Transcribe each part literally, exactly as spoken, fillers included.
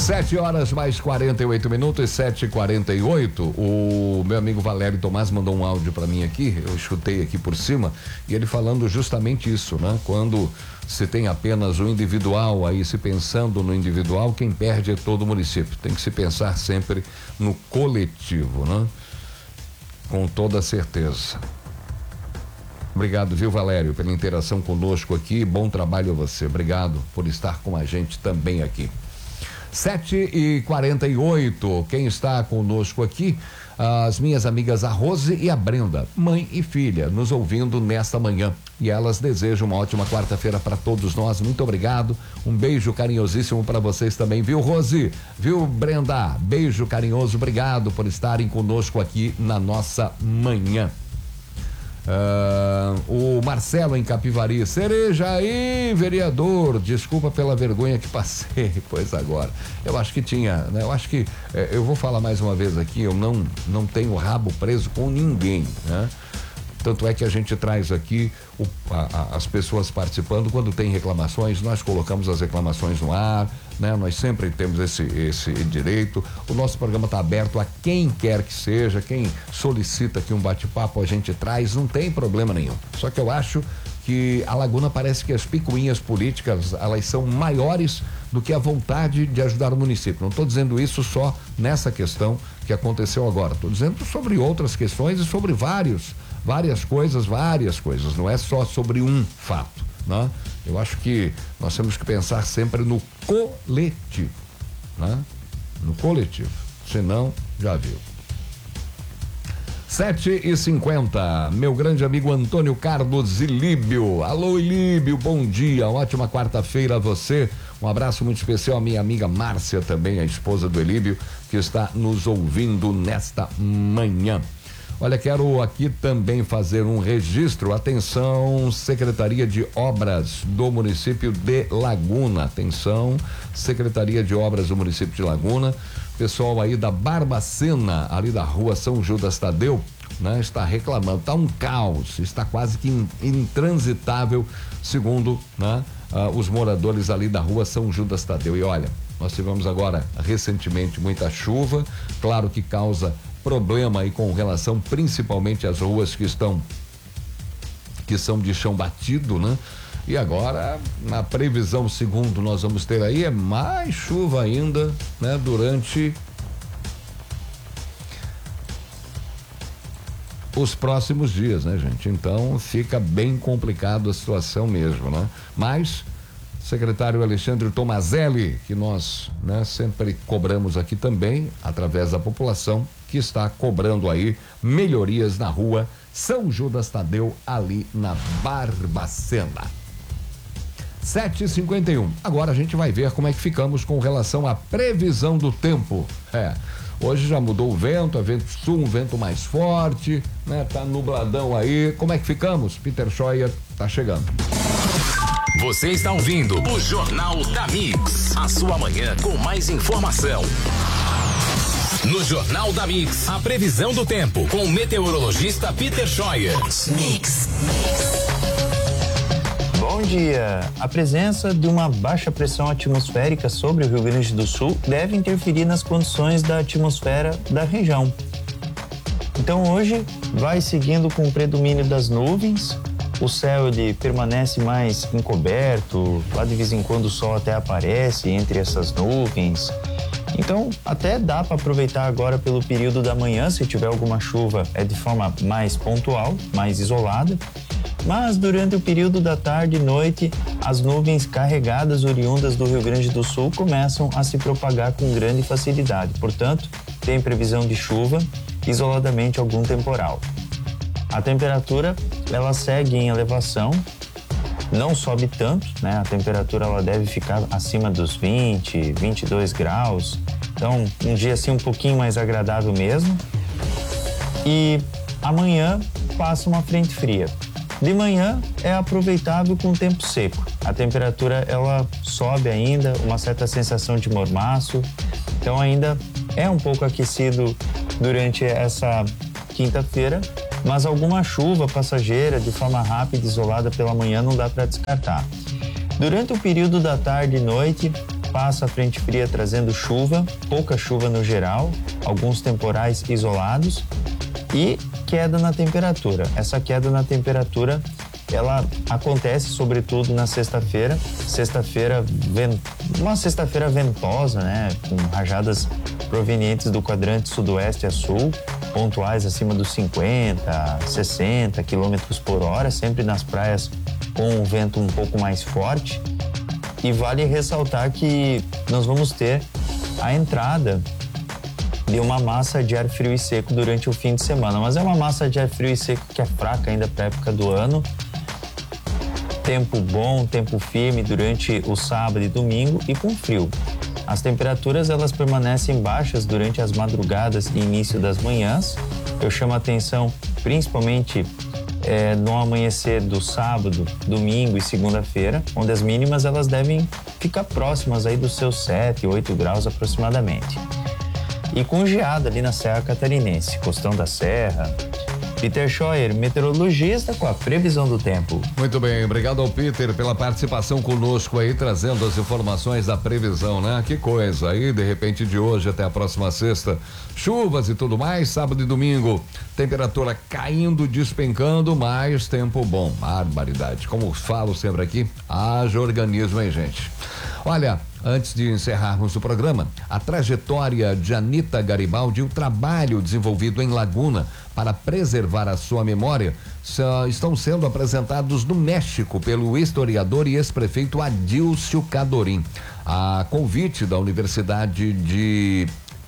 Sete horas mais quarenta e oito minutos, sete e quarenta e oito. O meu amigo Valério Tomás mandou um áudio para mim aqui, eu escutei aqui por cima, e ele falando justamente isso, né? Quando se tem apenas o individual aí, se pensando no individual, quem perde é todo o município. Tem que se pensar sempre no coletivo, né? Com toda certeza. Obrigado, viu, Valério, pela interação conosco aqui. Bom trabalho a você. Obrigado por estar com a gente também aqui. Sete e quarenta e oito. Quem está conosco aqui? As minhas amigas a Rose e a Brenda, mãe e filha, nos ouvindo nesta manhã. E elas desejam uma ótima quarta-feira para todos nós. Muito obrigado. Um beijo carinhosíssimo para vocês também, viu, Rose? Viu, Brenda? Beijo carinhoso. Obrigado por estarem conosco aqui na nossa manhã. Uh, o Marcelo em Capivari, cereja aí, vereador, desculpa pela vergonha que passei, pois agora, eu acho que tinha, né? Eu acho que, eh, eu vou falar mais uma vez aqui, eu não, não tenho rabo preso com ninguém, né? Tanto é que a gente traz aqui o, a, a, as pessoas participando. Quando tem reclamações, nós colocamos as reclamações no ar, né? Nós sempre temos esse, esse direito. O nosso programa está aberto a quem quer que seja, quem solicita aqui um bate-papo, a gente traz, não tem problema nenhum. Só que eu acho que a Laguna parece que as picuinhas políticas, elas são maiores do que a vontade de ajudar o município. Não estou dizendo isso só nessa questão que aconteceu agora, estou dizendo sobre outras questões e sobre vários várias coisas, várias coisas, não é só sobre um fato, né? Eu acho que nós temos que pensar sempre no coletivo, né? No coletivo, senão já viu. Sete e cinquenta, meu grande amigo Antônio Carlos Ilíbio. Alô, Ilíbio, bom dia, ótima quarta-feira a você. Um abraço muito especial à minha amiga Márcia também, a esposa do Ilíbio, que está nos ouvindo nesta manhã. Olha, quero aqui também fazer um registro. Atenção, Secretaria de Obras do município de Laguna. Atenção, Secretaria de Obras do município de Laguna. Pessoal aí da Barbacena, ali da rua São Judas Tadeu, né? Está reclamando, está um caos, está quase que intransitável, segundo, né? Ah, os moradores ali da rua São Judas Tadeu. E olha, nós tivemos agora recentemente muita chuva, claro que causa problema aí com relação principalmente às ruas que estão que são de chão batido, né? E agora, na previsão, segundo nós vamos ter aí, é mais chuva ainda, né? Durante os próximos dias, né, gente? Então fica bem complicado a situação mesmo, né? Mas secretário Alexandre Tomazelli, que nós, né, sempre cobramos aqui também, através da população, que está cobrando aí melhorias na rua São Judas Tadeu, ali na Barbacena. sete e cinquenta e um. Agora a gente vai ver como é que ficamos com relação à previsão do tempo. É, hoje já mudou o vento, é vento sul, um vento mais forte, né? Tá nubladão aí. Como é que ficamos? Peter Scheuer tá chegando. Você está ouvindo o Jornal da Mix, a sua manhã com mais informação. No Jornal da Mix, a previsão do tempo com o meteorologista Peter Scheuer. Mix. Bom dia. A presença de uma baixa pressão atmosférica sobre o Rio Grande do Sul deve interferir nas condições da atmosfera da região. Então hoje vai seguindo com o predomínio das nuvens. O céu ele permanece mais encoberto, lá de vez em quando o sol até aparece entre essas nuvens. Então, até dá para aproveitar agora pelo período da manhã, se tiver alguma chuva, é de forma mais pontual, mais isolada. Mas durante o período da tarde e noite, as nuvens carregadas oriundas do Rio Grande do Sul começam a se propagar com grande facilidade. Portanto, tem previsão de chuva, isoladamente algum temporal. A temperatura, ela segue em elevação, não sobe tanto, né? A temperatura ela deve ficar acima dos vinte, vinte e dois graus. Então, um dia assim um pouquinho mais agradável mesmo. E amanhã passa uma frente fria. De manhã é aproveitável com o tempo seco. A temperatura ela sobe ainda, uma certa sensação de mormaço. Então ainda é um pouco aquecido durante essa quinta-feira, mas alguma chuva passageira de forma rápida e isolada pela manhã não dá para descartar. Durante o período da tarde e noite, passa a frente fria trazendo chuva, pouca chuva no geral, alguns temporais isolados e queda na temperatura. Essa queda na temperatura, ela acontece sobretudo na sexta-feira. Sexta-feira, uma sexta-feira ventosa, né? Com rajadas provenientes do quadrante sudoeste a sul, pontuais acima dos cinquenta, sessenta quilômetros por hora, sempre nas praias com um vento um pouco mais forte. E vale ressaltar que nós vamos ter a entrada de uma massa de ar frio e seco durante o fim de semana, mas é uma massa de ar frio e seco que é fraca ainda para a época do ano. Tempo bom, tempo firme durante o sábado e domingo e com frio. As temperaturas elas permanecem baixas durante as madrugadas e início das manhãs. Eu chamo a atenção principalmente é, no amanhecer do sábado, domingo e segunda-feira, onde as mínimas elas devem ficar próximas aí dos seus sete, oito graus aproximadamente. E com geada ali na Serra Catarinense, Costão da Serra. Peter Scheuer, meteorologista, com a previsão do tempo. Muito bem, obrigado ao Peter pela participação conosco aí, trazendo as informações da previsão, né? Que coisa, aí de repente de hoje até a próxima sexta, chuvas e tudo mais, sábado e domingo, temperatura caindo, despencando, mas tempo bom, barbaridade. Como falo sempre aqui, haja organismo, hein, gente? Olha, antes de encerrarmos o programa, a trajetória de Anita Garibaldi e o trabalho desenvolvido em Laguna para preservar a sua memória estão sendo apresentados no México pelo historiador e ex-prefeito Adílcio Cadorim. A convite da Universidade de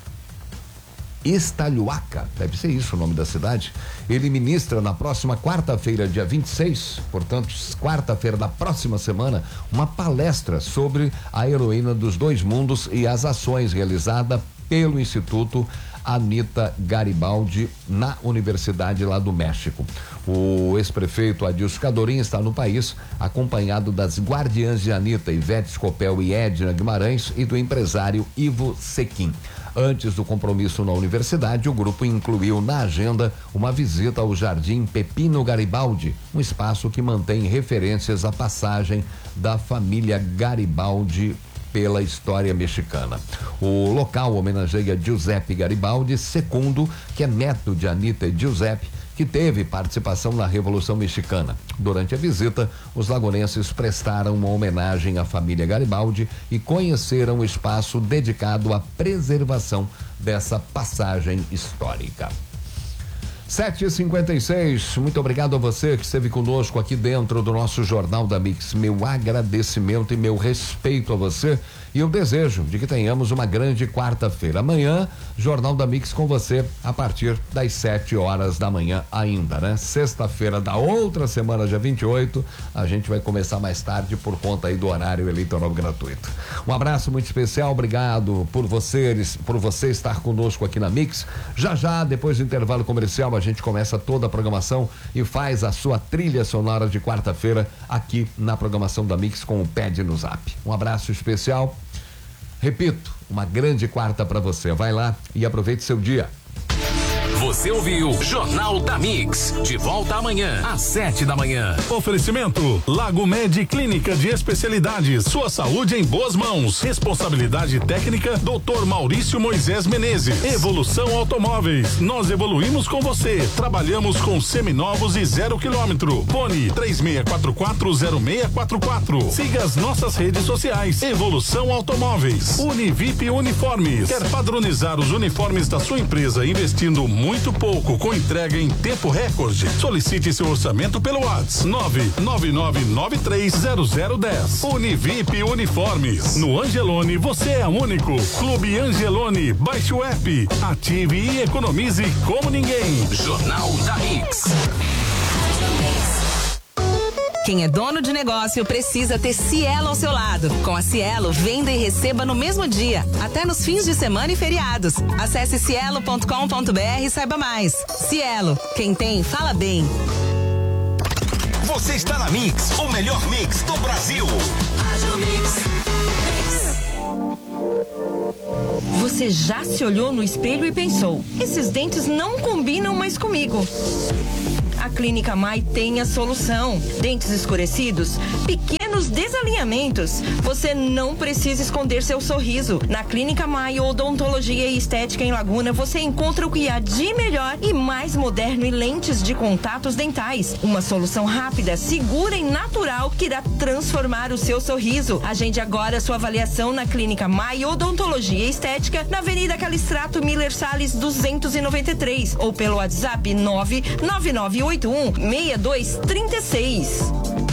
Iztaluaca, deve ser isso o nome da cidade. Ele ministra na próxima quarta-feira, dia vinte e seis, portanto, quarta-feira da próxima semana, uma palestra sobre a heroína dos dois mundos e as ações realizadas pelo Instituto Anita Garibaldi na Universidade lá do México. O ex-prefeito Adílcio Cadorim está no país, acompanhado das guardiãs de Anita, Ivete Scopel e Edna Guimarães, e do empresário Ivo Sequim. Antes do compromisso na universidade, o grupo incluiu na agenda uma visita ao Jardim Pepino Garibaldi, um espaço que mantém referências à passagem da família Garibaldi pela história mexicana. O local homenageia Giuseppe Garibaldi segundo, que é neto de Anita e Giuseppe, que teve participação na Revolução Mexicana. Durante a visita, os lagunenses prestaram uma homenagem à família Garibaldi e conheceram o espaço dedicado à preservação dessa passagem histórica. sete e cinquenta e seis, muito obrigado a você que esteve conosco aqui dentro do nosso Jornal da Mix. Meu agradecimento e meu respeito a você, e eu desejo de que tenhamos uma grande quarta-feira. Amanhã, Jornal da Mix com você a partir das sete horas da manhã ainda, né? Sexta-feira da outra semana, dia vinte e oito, a gente vai começar mais tarde por conta aí do horário eleitoral gratuito. Um abraço muito especial, obrigado por vocês, por você estar conosco aqui na Mix. Já já, depois do intervalo comercial, a gente começa toda a programação e faz a sua trilha sonora de quarta-feira aqui na programação da Mix com o Pede no Zap. Um abraço especial. Repito, uma grande quarta para você. Vai lá e aproveite seu dia. Você ouviu Jornal da Mix. De volta amanhã, às sete da manhã. Oferecimento Lago Med Clínica de Especialidades. Sua saúde em boas mãos. Responsabilidade técnica doutor Maurício Moisés Menezes. Evolução Automóveis. Nós evoluímos com você. Trabalhamos com seminovos e zero quilômetro. Fone três seis quatro quatro zero seis quatro quatro. Siga as nossas redes sociais. Evolução Automóveis. Univip Uniformes. Quer padronizar os uniformes da sua empresa investindo muito Muito pouco, com entrega em tempo recorde. Solicite seu orçamento pelo WhatsApp nove nove nove nove três zero zero um zero. Univip Uniformes. No Angelone você é único. Clube Angelone. Baixe o app, ative e economize como ninguém. Jornal da Mix. Quem é dono de negócio precisa ter Cielo ao seu lado. Com a Cielo, venda e receba no mesmo dia, até nos fins de semana e feriados. Acesse cielo ponto com ponto br e saiba mais. Cielo, quem tem, fala bem. Você está na Mix, o melhor mix do Brasil. Você já se olhou no espelho e pensou: esses dentes não combinam mais comigo. A Clínica Mai tem a solução. Dentes escurecidos, pequenos desalinhamentos. Você não precisa esconder seu sorriso. Na Clínica Mai Odontologia e Estética em Laguna, você encontra o que há de melhor e mais moderno em lentes de contatos dentais. Uma solução rápida, segura e natural que irá transformar o seu sorriso. Agende agora sua avaliação na Clínica Mai Odontologia e Estética, na Avenida Calistrato Miller Salles duzentos e noventa e três, ou pelo WhatsApp nove nove nove oito um seis dois três seis.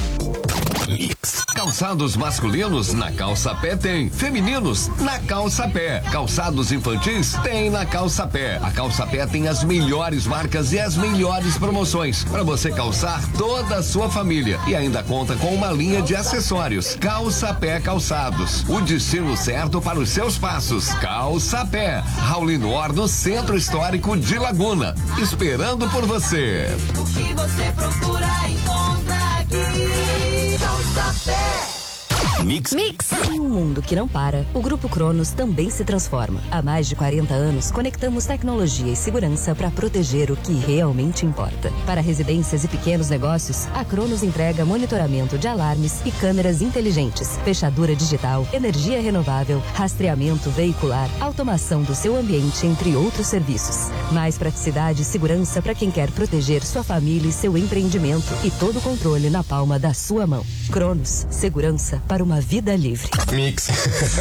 Calçados masculinos na Calça Pé tem. Femininos na Calça Pé. Calçados infantis tem na Calça Pé. A Calça Pé tem as melhores marcas e as melhores promoções para você calçar toda a sua família. E ainda conta com uma linha de acessórios. Calça Pé Calçados. O destino certo para os seus passos. Calça Pé. Raulino Or, no Centro Histórico de Laguna. Esperando por você. O que você procura encontra aqui. Calça Pé. Mix. Mix. Em um mundo que não para, o Grupo Cronos também se transforma. Há mais de quarenta anos, conectamos tecnologia e segurança para proteger o que realmente importa. Para residências e pequenos negócios, a Cronos entrega monitoramento de alarmes e câmeras inteligentes, fechadura digital, energia renovável, rastreamento veicular, automação do seu ambiente, entre outros serviços. Mais praticidade e segurança para quem quer proteger sua família e seu empreendimento, e todo o controle na palma da sua mão. Cronos, segurança para uma vida livre. Mix.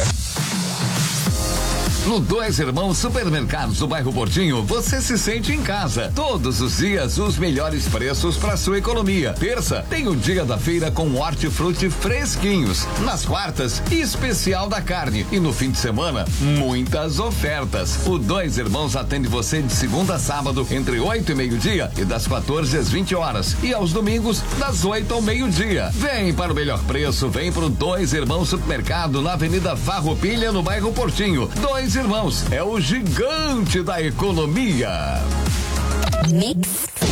No Dois Irmãos Supermercados do bairro Portinho, você se sente em casa. Todos os dias, os melhores preços para sua economia. Terça, tem o dia da feira com hortifruti fresquinhos. Nas quartas, especial da carne. E no fim de semana, muitas ofertas. O Dois Irmãos atende você de segunda a sábado, entre oito e meio-dia e das quatorze às vinte horas. E aos domingos, das oito ao meio-dia. Vem para o melhor preço, vem pro Dois Irmãos Supermercado, na Avenida Farroupilha, no bairro Portinho. Dois Irmãos, é o gigante da economia. Mix.